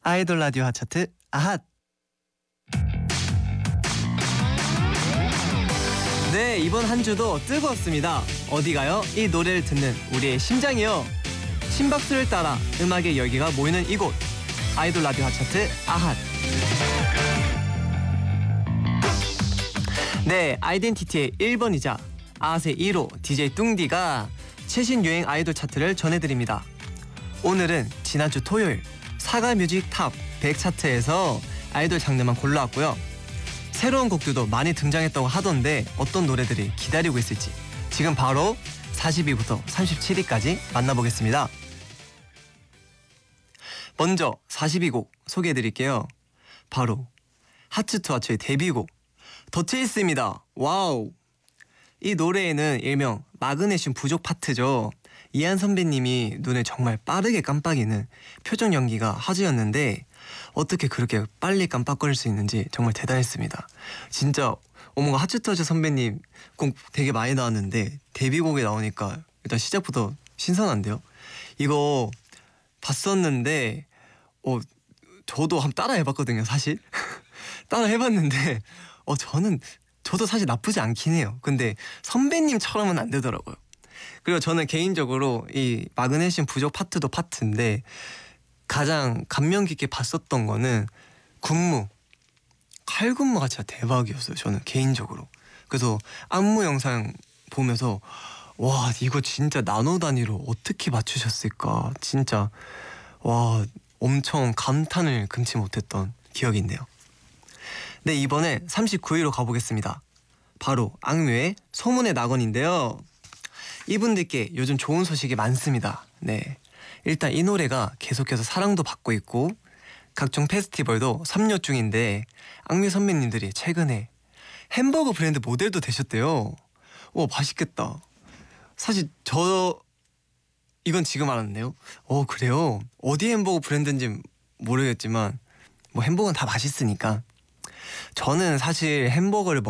아이돌 라디오 핫차트 아핫. 네, 이번 한 주도 뜨거웠습니다. 어디가요? 이 노래를 듣는 우리의 심장이요. 심박수를 따라 음악의 열기가 모이는 이곳, 아이돌 라디오 핫차트 아핫. 네, 아이덴티티의 1번이자 아핫의 1호 DJ 뚱디가 최신 유행 아이돌 차트를 전해드립니다. 오늘은 지난주 토요일 사과뮤직 탑 100 차트에서 아이돌 장르만 골라왔고요. 새로운 곡들도 많이 등장했다고 하던데 어떤 노래들이 기다리고 있을지 지금 바로 40위부터 37위까지 만나보겠습니다. 먼저 40위 곡 소개해드릴게요. 바로 하츠투하츠의 데뷔곡 더체이스입니다. 와우! 이 노래에는 일명 마그네슘 부족 파트죠. 이한 선배님이 눈을 정말 빠르게 깜빡이는 표정 연기가 화제였는데 어떻게 그렇게 빨리 깜빡거릴 수 있는지 정말 대단했습니다. 진짜 뭔가 하츠투하츠 선배님 곡 되게 많이 나왔는데 데뷔곡에 나오니까 일단 시작부터 신선한데요. 이거 봤었는데 저도 한번 따라 해봤거든요. 사실 따라 해봤는데 저도 사실 나쁘지 않긴 해요. 근데 선배님처럼은 안 되더라고요. 그리고 저는 개인적으로 이 마그네슘 부족 파트도 파트인데 가장 감명 깊게 봤었던 거는 칼군무가 진짜 대박이었어요. 저는 개인적으로. 그래서 안무 영상 보면서 와, 이거 진짜 나노 단위로 어떻게 맞추셨을까, 진짜 와, 엄청 감탄을 금치 못했던 기억이 있네요. 네, 이번에 39위로 가보겠습니다. 바로 악뮤의 소문의 낙원인데요. 이분들께 요즘 좋은 소식이 많습니다. 네, 일단 이 노래가 계속해서 사랑도 받고 있고 각종 페스티벌도 참여 중인데 악뮤 선배님들이 최근에 햄버거 브랜드 모델도 되셨대요. 오, 맛있겠다. 사실 이건 지금 알았네요. 그래요? 어디 햄버거 브랜드인지 모르겠지만 뭐 햄버거는 다 맛있으니까. 저는 사실 햄버거를